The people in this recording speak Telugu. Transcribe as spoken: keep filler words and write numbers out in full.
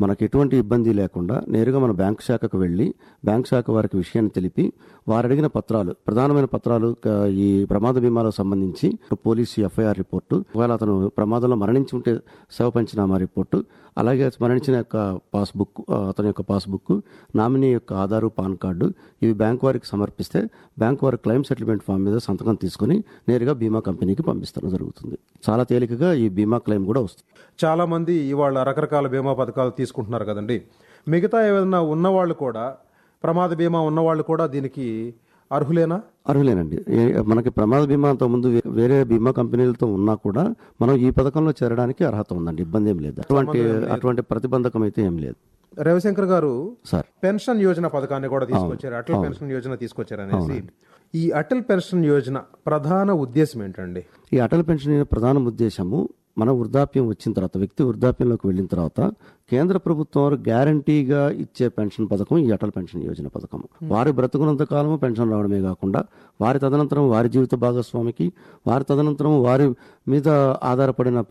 మనకు ఎటువంటి ఇబ్బంది లేకుండా నేరుగా మన బ్యాంక్ శాఖకు వెళ్ళి బ్యాంక్ శాఖ వారికి విషయాన్ని తెలిపి వారు అడిగిన పత్రాలు, ప్రధానమైన పత్రాలు ఈ ప్రమాద బీమాలకు సంబంధించి పోలీసు ఎఫ్ఐఆర్ రిపోర్టు, ఒకవేళ అతను ప్రమాదంలో మరణించి ఉంటే శవ పంచనామా రిపోర్టు, అలాగే మరణించిన యొక్క పాస్బుక్, అతని యొక్క పాస్బుక్, నామినీ యొక్క ఆధారు, పాన్ కార్డు, ఇవి బ్యాంక్ వారికి సమర్పిస్తే బ్యాంక్ వారి క్లెయిమ్ సెటిల్మెంట్ ఫామ్ మీద సంతకం తీసుకుని నేరుగా బీమా కంపెనీకి పంపిస్తడం జరుగుతుంది. చాలా తేలికగా ఈ బీమా క్లెయిమ్ కూడా వస్తుంది. చాలా మంది ఇవాళ రకరకాల బీమా పథకాలు తీసుకుంటున్నారు కదండి. మిగతా ఏదైనా ఉన్నవాళ్ళు కూడా, ప్రమాద బీమా ఉన్నవాళ్ళు కూడా దీనికి అర్హులేనా? అర్హులేనండి. మనకి ప్రమాద బీమా అంత ముందు వేరే బీమా కంపెనీలతో ఉన్నా కూడా మనం ఈ పథకంలో చేరడానికి అర్హత ఉందండి. ఇబ్బంది ఏం లేదు. అటువంటి అటువంటి ప్రతిబంధకం అయితే ఏం లేదు. రవిశంకర్ గారు సార్ పెన్షన్ యోజన పథకాన్ని కూడా తీసుకొచ్చారు, అటల్ పెన్షన్ యోజన తీసుకొచ్చారు అనేసి. ఈ అటల్ పెన్షన్ యోజన ప్రధాన ఉద్దేశం ఏంటండి? ఈ అటల్ పెన్షన్ ప్రధాన ఉద్దేశము మన వృద్ధాప్యం వచ్చిన తర్వాత, వ్యక్తి వృద్ధాప్యంలోకి వెళ్ళిన తర్వాత కేంద్ర ప్రభుత్వం వారు గ్యారంటీగా ఇచ్చే పెన్షన్ పథకం ఈ అటల్ పెన్షన్ యోజన పథకం. వారి బ్రతుకున్నంత కాలము పెన్షన్ రావడమే కాకుండా వారి తదనంతరం వారి జీవిత భాగస్వామికి, వారి తదనంతరం వారి మీద ఆధారపడిన